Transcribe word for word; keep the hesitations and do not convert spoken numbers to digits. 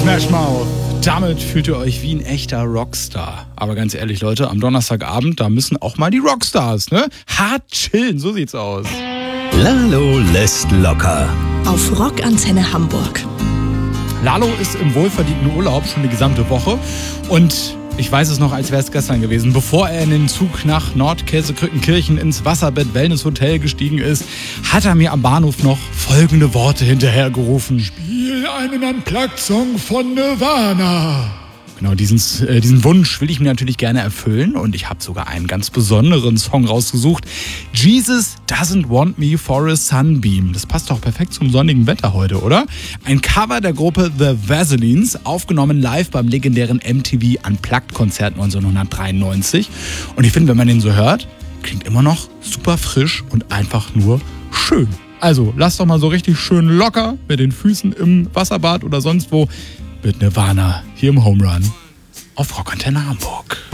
Smash Mouth. Damit fühlt ihr euch wie ein echter Rockstar. Aber ganz ehrlich, Leute, am Donnerstagabend, da müssen auch mal die Rockstars, ne? Hart chillen, so sieht's aus. Lalo lässt locker. Auf Rockantenne Hamburg. Lalo ist im wohlverdienten Urlaub schon die gesamte Woche und ich weiß es noch, als wäre es gestern gewesen. Bevor er in den Zug nach Nordkäsekrückenkirchen ins Wasserbett Wellness Hotel gestiegen ist, hat er mir am Bahnhof noch folgende Worte hinterhergerufen. Spiel einen Unplugged-Song von Nirvana. Genau, diesen, äh, diesen Wunsch will ich mir natürlich gerne erfüllen und ich habe sogar einen ganz besonderen Song rausgesucht. Jesus Doesn't Want Me for a Sunbeam. Das passt doch perfekt zum sonnigen Wetter heute, oder? Ein Cover der Gruppe The Vaselines, aufgenommen live beim legendären M T V Unplugged-Konzert neunzehnhundertdreiundneunzig. Und ich finde, wenn man den so hört, klingt immer noch super frisch und einfach nur schön. Also, lasst doch mal so richtig schön locker mit den Füßen im Wasserbad oder sonst wo mit Nirvana hier im Home Run auf Rockantenne Hamburg.